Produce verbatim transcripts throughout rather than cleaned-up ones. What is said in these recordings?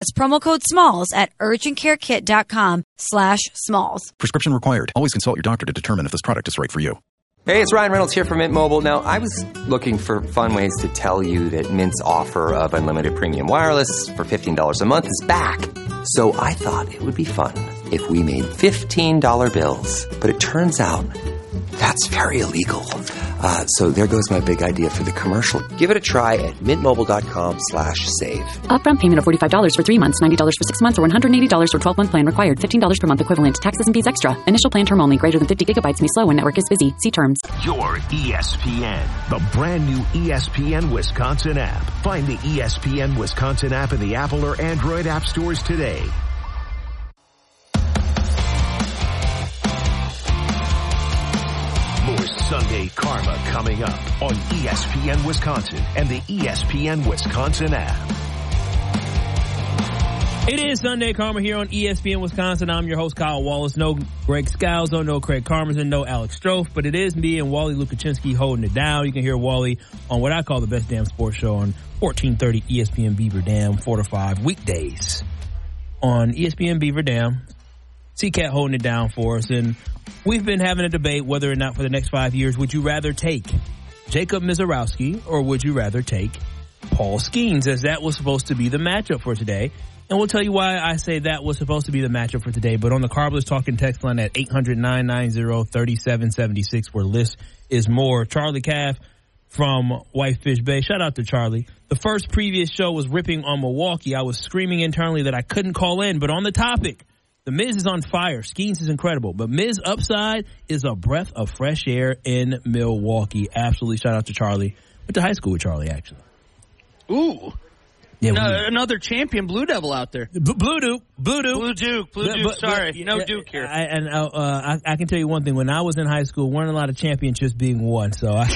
That's promo code SMALLS at urgentcarekit.com slash SMALLS. Prescription required. Always consult your doctor to determine if this product is right for you. Hey, it's Ryan Reynolds here from Mint Mobile. Now, I was looking for fun ways to tell you that Mint's offer of unlimited premium wireless for fifteen dollars a month is back. So I thought it would be fun if we made fifteen dollar bills. But it turns out that's very illegal. Uh, so there goes my big idea for the commercial. Give it a try at mintmobile.com slash save. Upfront payment of forty-five dollars for three months, ninety dollars for six months, or one hundred eighty dollars for twelve-month plan required. fifteen dollars per month equivalent. Taxes and fees extra. Initial plan term only. Greater than fifty gigabytes may slow when network is busy. See terms. Your E S P N, the brand new E S P N Wisconsin app. Find the E S P N Wisconsin app in the Apple or Android app stores today. Sunday Karma coming up on E S P N Wisconsin and the E S P N Wisconsin app. It is Sunday Karma here on E S P N Wisconsin. I'm your host, Kyle Wallace. No Greg Scalzo, no Craig Karmazin, no Alex Strofe, but it is me and Wally Lukaczynski holding it down. You can hear Wally on what I call the best damn sports show on fourteen thirty E S P N Beaver Dam, four to five weekdays on E S P N Beaver Dam. C-Cat holding it down for us, and we've been having a debate whether or not for the next five years, would you rather take Jacob Misiorowski or would you rather take Paul Skeens, as that was supposed to be the matchup for today. And we'll tell you why I say that was supposed to be the matchup for today. But on the Carbless Talking text line at eight hundred, nine nine zero, three seven seven six, where list is more. Charlie Calf from Whitefish Bay. Shout out to Charlie. The first previous show was ripping on Milwaukee. I was screaming internally that I couldn't call in, but on the topic, the Miz is on fire. Skeens is incredible. But Miz upside is a breath of fresh air in Milwaukee. Absolutely. Shout out to Charlie. Went to high school with Charlie, actually. Ooh. Yeah, no, we, another champion Blue Devil out there. B- Blue Duke. Blue Duke. Blue Duke. Blue Duke. But, but, sorry. but, no yeah, Duke here. I, and uh, uh, I, I can tell you one thing. When I was in high school, weren't a lot of championships being won. So I,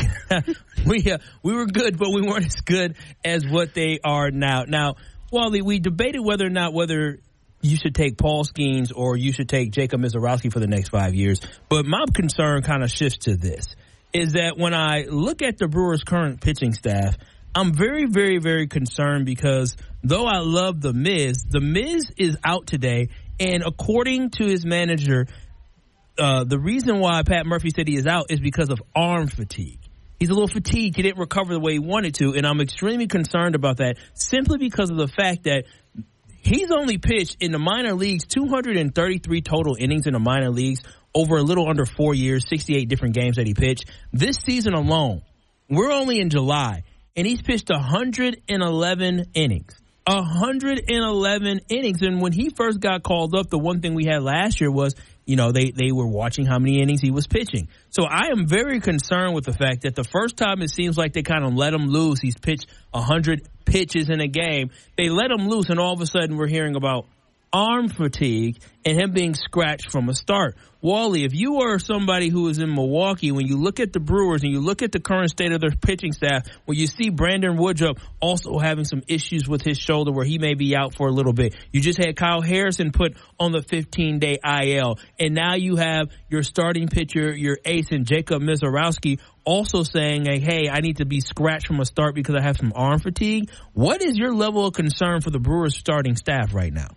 we uh, we were good, but we weren't as good as what they are now. Now, Wally, we debated whether or not whether you should take Paul Skeens or you should take Jacob Misiorowski for the next five years. But my concern kind of shifts to this, is that when I look at the Brewers' current pitching staff, I'm very, very, very concerned because though I love the Miz, the Miz is out today. And according to his manager, uh, the reason why Pat Murphy said he is out is because of arm fatigue. He's a little fatigued. He didn't recover the way he wanted to. And I'm extremely concerned about that simply because of the fact that he's only pitched in the minor leagues two hundred thirty-three total innings in the minor leagues over a little under four years, sixty-eight different games that he pitched. This season alone, we're only in July, and he's pitched one hundred eleven innings. one hundred eleven innings. And when he first got called up, the one thing we had last year was, you know, they, they were watching how many innings he was pitching. So I am very concerned with the fact that the first time it seems like they kind of let him loose, he's pitched one hundred pitches in a game. They let him loose, and all of a sudden we're hearing about arm fatigue and him being scratched from a start. Wally, if you are somebody who is in Milwaukee, when you look at the Brewers and you look at the current state of their pitching staff, when you see Brandon Woodruff also having some issues with his shoulder where he may be out for a little bit. You just had Kyle Harrison put on the fifteen-day I L, and now you have your starting pitcher, your ace, and Jacob Misiorowski also saying, hey, I need to be scratched from a start because I have some arm fatigue. What is your level of concern for the Brewers starting staff right now?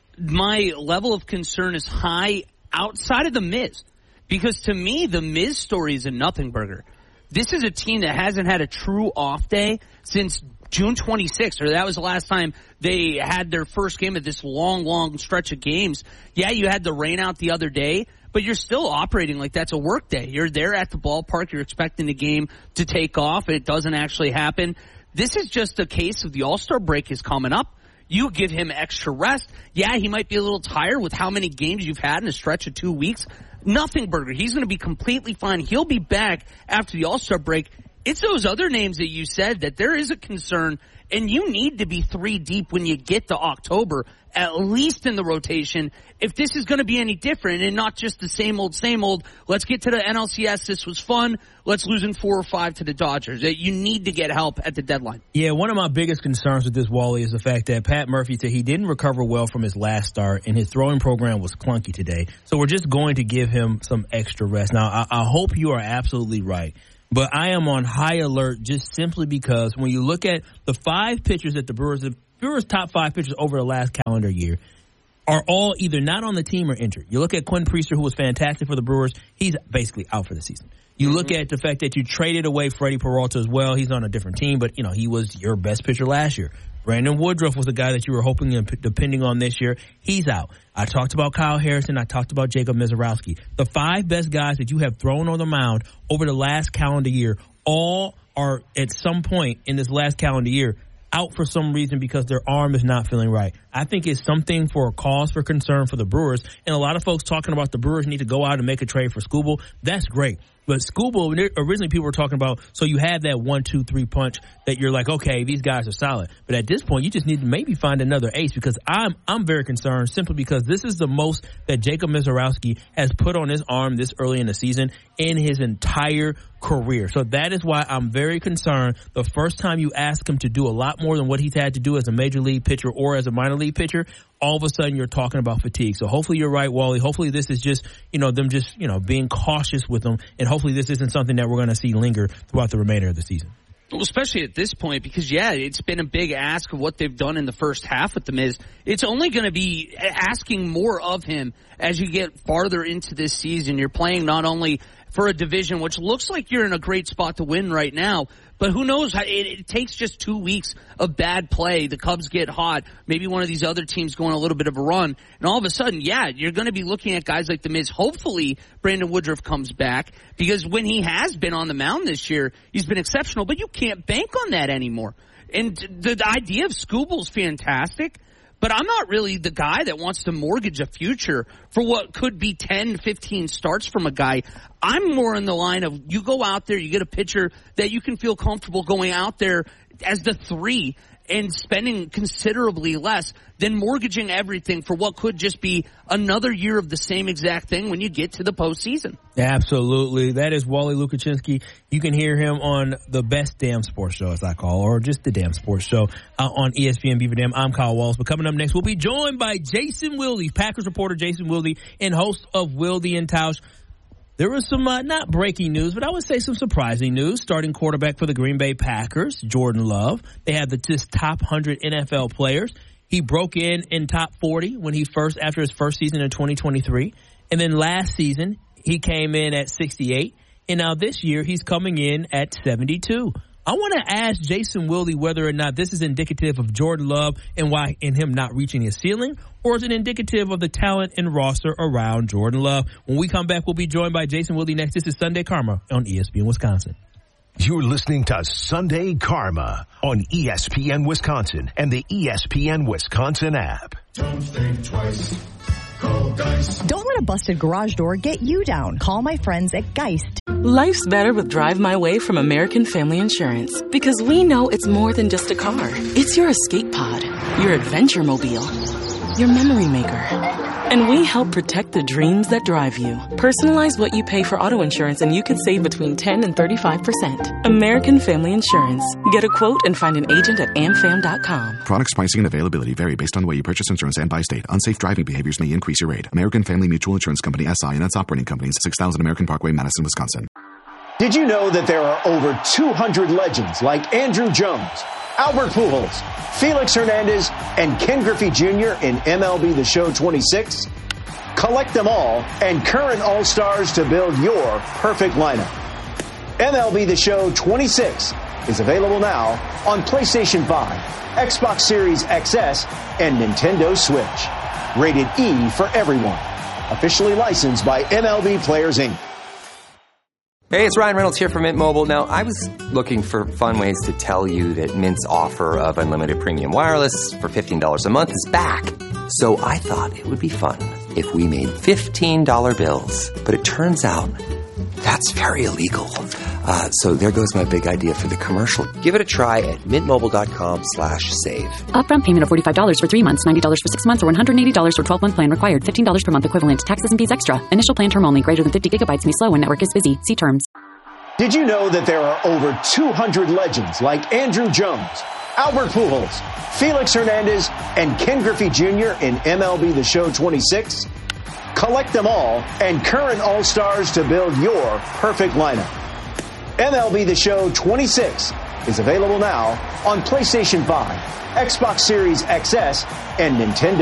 My level of concern is high outside of the Miz, because to me, the Miz story is a nothing burger. This is a team that hasn't had a true off day since June twenty-sixth, or that was the last time they had their first game of this long, long stretch of games. Yeah, you had the rain out the other day, but you're still operating like that's a work day. You're there at the ballpark. You're expecting the game to take off, and it doesn't actually happen. This is just a case of the All-Star break is coming up. You give him extra rest. Yeah, he might be a little tired with how many games you've had in a stretch of two weeks. Nothing burger. He's going to be completely fine. He'll be back after the All-Star break. It's those other names that you said that there is a concern, and you need to be three deep when you get to October, at least in the rotation, if this is going to be any different and not just the same old, same old, let's get to the N L C S, this was fun, let's lose in four or five to the Dodgers. You need to get help at the deadline. Yeah, one of my biggest concerns with this, Wally, is the fact that Pat Murphy said he didn't recover well from his last start, and his throwing program was clunky today. So we're just going to give him some extra rest. Now, I, I hope you are absolutely right. But I am on high alert just simply because when you look at the five pitchers that the Brewers have Brewers' top five pitchers over the last calendar year are all either not on the team or injured. You look at Quinn Priester, who was fantastic for the Brewers. He's basically out for the season. You mm-hmm. look at the fact that you traded away Freddie Peralta as well. He's on a different team, but, you know, he was your best pitcher last year. Brandon Woodruff was the guy that you were hoping and depending on this year. He's out. I talked about Kyle Harrison. I talked about Jacob Misiorowski. The five best guys that you have thrown on the mound over the last calendar year all are at some point in this last calendar year out for some reason because their arm is not feeling right. I think it's something for a cause for concern for the Brewers. And a lot of folks talking about the Brewers need to go out and make a trade for Skubal. That's great. But Skubal, originally people were talking about, so you had that one, two, three punch that you're like, okay, these guys are solid. But at this point, you just need to maybe find another ace because I'm I'm very concerned simply because this is the most that Jacob Misiorowski has put on his arm this early in the season in his entire career. So that is why I'm very concerned. The first time you ask him to do a lot more than what he's had to do as a major league pitcher or as a minor league pitcher, all of a sudden you're talking about fatigue. So hopefully you're right, Wally. Hopefully this is just, you know, them just, you know, being cautious with them. And hopefully this isn't something that we're going to see linger throughout the remainder of the season. Well, especially at this point, because, yeah, it's been a big ask of what they've done in the first half with the Miz. It's only going to be asking more of him as you get farther into this season. You're playing not only for a division, which looks like you're in a great spot to win right now, but who knows? It, it takes just two weeks of bad play. The Cubs get hot. Maybe one of these other teams going a little bit of a run. And all of a sudden, yeah, you're going to be looking at guys like the Miz. Hopefully, Brandon Woodruff comes back because when he has been on the mound this year, he's been exceptional. But you can't bank on that anymore. And the, the idea of Skubal's fantastic. But I'm not really the guy that wants to mortgage a future for what could be ten, fifteen starts from a guy. I'm more in the line of you go out there, you get a pitcher that you can feel comfortable going out there as the three and spending considerably less than mortgaging everything for what could just be another year of the same exact thing when you get to the postseason. Absolutely. That is Wally Lukaczynski. You can hear him on the best damn sports show, as I call, or just the damn sports show uh, on E S P N Beaver Dam. I'm Kyle Wallace. But coming up next, we'll be joined by Jason Wilde, Packers reporter Jason Wilde, and host of Wilde and Tausch. There was some, uh, not breaking news, but I would say some surprising news. Starting quarterback for the Green Bay Packers, Jordan Love. They have the just top one hundred N F L players. He broke in in top forty when he first, after his first season in twenty twenty-three. And then last season, he came in at sixty-eight. And now this year, he's coming in at seventy-two. I want to ask Jason Wilde whether or not this is indicative of Jordan Love and why in him not reaching his ceiling, or is it indicative of the talent and roster around Jordan Love? When we come back, we'll be joined by Jason Wilde next. This is Sunday Karma on E S P N Wisconsin. You're listening to Sunday Karma on E S P N Wisconsin and the E S P N Wisconsin app. Don't think twice. Call Geist. Don't let a busted garage door get you down. Call my friends at Geist. Life's better with Drive My Way from American Family Insurance because we know it's more than just a car. It's your escape pod, your adventure mobile, your memory maker. And we help protect the dreams that drive you. Personalize what you pay for auto insurance and you could save between ten and thirty-five percent. American Family Insurance. Get a quote and find an agent at am fam dot com. Products, pricing, and availability vary based on the way you purchase insurance and by state. Unsafe driving behaviors may increase your rate. American Family Mutual Insurance Company, S I and its operating companies, six thousand American Parkway, Madison, Wisconsin. Did you know that there are over two hundred legends like Andrew Jones, Albert Pujols, Felix Hernandez, and Ken Griffey Junior in M L B The Show twenty-six? Collect them all and current All-Stars to build your perfect lineup. M L B The Show twenty-six is available now on PlayStation five, Xbox Series X S, and Nintendo Switch. Rated E for everyone. Officially licensed by M L B Players, Incorporated. Hey, it's Ryan Reynolds here from Mint Mobile. Now, I was looking for fun ways to tell you that Mint's offer of unlimited premium wireless for fifteen dollars a month is back. So I thought it would be fun if we made fifteen dollar bills. But it turns out that's very illegal. Uh, so there goes my big idea for the commercial. Give it a try at mintmobile.com slash save. Upfront payment of forty-five dollars for three months, ninety dollars for six months, or one hundred eighty dollars for twelve-month plan required. fifteen dollars per month equivalent. Taxes and fees extra. Initial plan term only. Greater than fifty gigabytes may slow when network is busy. See terms. Did you know that there are over two hundred legends like Andrew Jones, Albert Pujols, Felix Hernandez, and Ken Griffey Junior in M L B The Show twenty-six? Collect them all and current All-Stars to build your perfect lineup. M L B The Show twenty-six is available now on PlayStation five, Xbox Series X S, and Nintendo